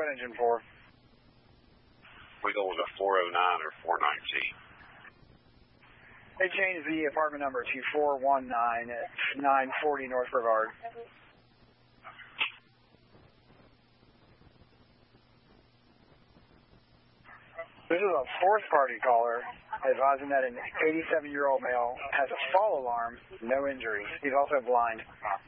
that engine for? We going to 409 or 419. They changed the apartment number to 419 at 940 North Brevard. This is a fourth-party caller advising that an 87-year-old male has a fall alarm, no injuries. He's also blind.